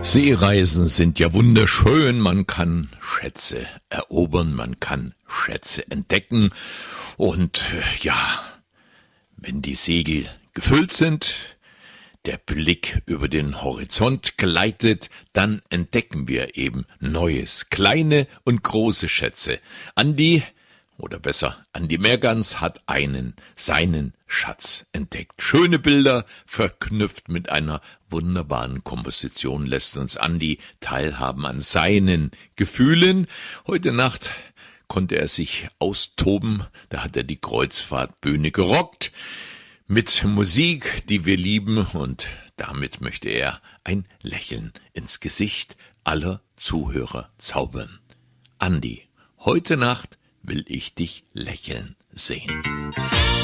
Seereisen sind ja wunderschön, man kann Schätze erobern, man kann Schätze entdecken und ja, wenn die Segel gefüllt sind, der Blick über den Horizont gleitet, dann entdecken wir eben Neues, kleine und große Schätze. Andi Mergans hat seinen Schatz entdeckt. Schöne Bilder, verknüpft mit einer wunderbaren Komposition, lässt uns Andi teilhaben an seinen Gefühlen. Heute Nacht konnte er sich austoben, da hat er die Kreuzfahrtbühne gerockt, mit Musik, die wir lieben, und damit möchte er ein Lächeln ins Gesicht aller Zuhörer zaubern. Andi, heute Nacht will ich dich lächeln sehen.